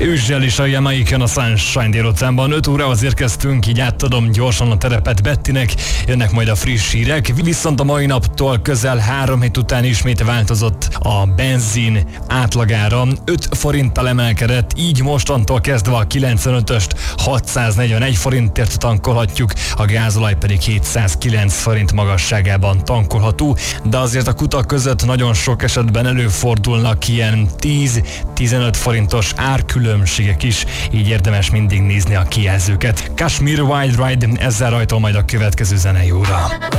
Őzsel is a Jamaican a Sunshine délutánban. 5 órához érkeztünk, így átadom gyorsan a terepet Bettinek, jönnek majd a friss hírek, viszont a mai naptól közel 3 hét után ismét változott a benzin átlagára. 5 forinttal emelkedett, így mostantól kezdve a 95-öst 641 forintért tankolhatjuk, a gázolaj pedig 709 forint magasságában tankolható, de azért a kutak között nagyon sok esetben előfordulnak ilyen 10-15 forintos árkülönbségek is, így érdemes mindig nézni a kijelzőket. Kashmir Wild Ride, ezzel rajtol majd a következő zenei óra.